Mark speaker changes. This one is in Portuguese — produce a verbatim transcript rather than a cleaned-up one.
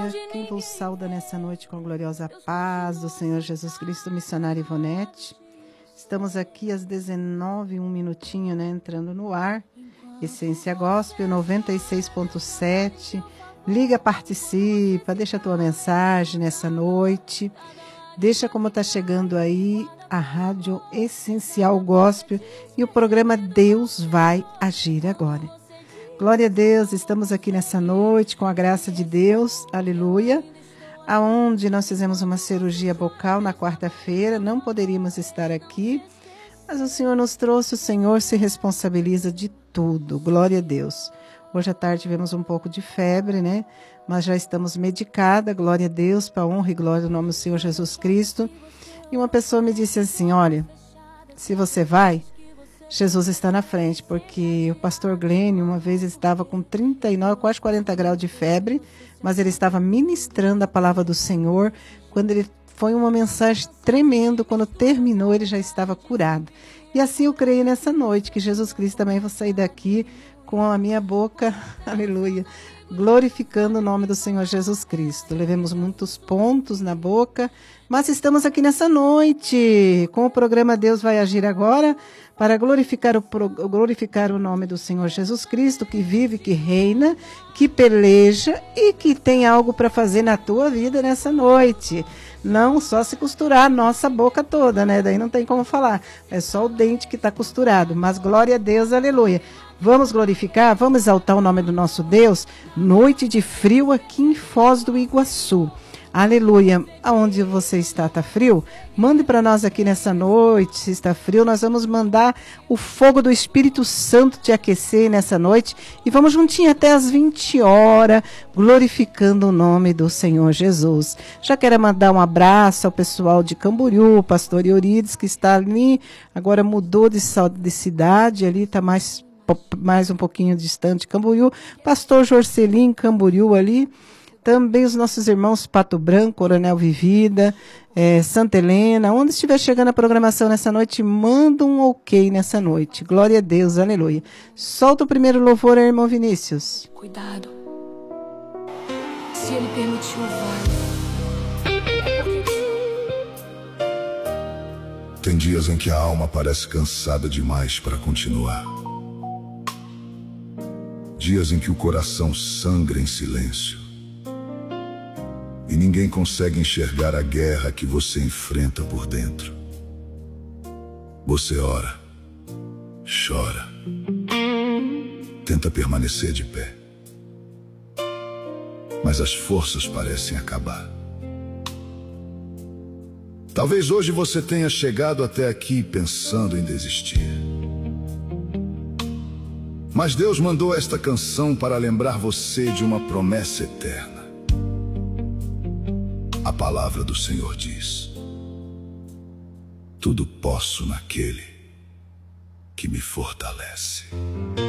Speaker 1: dia. Quem vos sauda nessa noite com a gloriosa paz do Senhor Jesus Cristo, missionário Ivonete. Estamos aqui às dezenove, um minutinho, né, entrando no ar. Essência Gospel noventa e seis ponto sete. Liga, participa, deixa a tua mensagem nessa noite. Deixa como está chegando aí a Rádio Essencial Gospel e o programa Deus Vai Agir Agora. Glória a Deus, estamos aqui nessa noite com a graça de Deus, aleluia, aonde nós fizemos uma cirurgia bucal na quarta-feira, não poderíamos estar aqui, mas o Senhor nos trouxe, o Senhor se responsabiliza de tudo, glória a Deus. Hoje à tarde tivemos um pouco de febre, né? Mas já estamos medicada, glória a Deus, para a honra e glória do nome do Senhor Jesus Cristo. E uma pessoa me disse assim, olha, se você vai, Jesus está na frente, porque o pastor Glênio, uma vez, estava com trinta e nove, quase quarenta graus de febre, mas ele estava ministrando a palavra do Senhor, quando ele foi uma mensagem tremenda, quando terminou ele já estava curado. E assim eu creio nessa noite, que Jesus Cristo também vai sair daqui com a minha boca, aleluia, glorificando o nome do Senhor Jesus Cristo. Levemos muitos pontos na boca, mas estamos aqui nessa noite com o programa Deus Vai Agir Agora, para glorificar o, glorificar o nome do Senhor Jesus Cristo, que vive, que reina, que peleja e que tem algo para fazer na tua vida nessa noite. Não só se costurar a nossa boca toda, né? Daí não tem como falar. É só o dente que está costurado. Mas glória a Deus, aleluia. Vamos glorificar, vamos exaltar o nome do nosso Deus. Noite de frio aqui em Foz do Iguaçu. Aleluia. Aonde você está, está frio? Mande para nós aqui nessa noite, se está frio, nós vamos mandar o fogo do Espírito Santo te aquecer nessa noite. E vamos juntinho até as vinte horas, glorificando o nome do Senhor Jesus. Já quero mandar um abraço ao pessoal de Camboriú, o pastor Eurides, que está ali, agora mudou de, de cidade, ali está mais, mais um pouquinho distante, Camboriú. Pastor Jorcelim, Camboriú ali. Também os nossos irmãos Pato Branco, Coronel Vivida, é, Santa Helena, onde estiver chegando a programação nessa noite, manda um ok nessa noite. Glória a Deus, aleluia. Solta o primeiro louvor, irmão Vinícius.
Speaker 2: Cuidado. Se ele permitiu, vai.
Speaker 3: Tem dias em que a alma parece cansada demais para continuar. Dias em que o coração sangra em silêncio. E ninguém consegue enxergar a guerra que você enfrenta por dentro. Você ora, chora, tenta permanecer de pé. Mas as forças parecem acabar. Talvez hoje você tenha chegado até aqui pensando em desistir. Mas Deus mandou esta canção para lembrar você de uma promessa eterna. A palavra do Senhor diz: tudo posso naquele que me fortalece.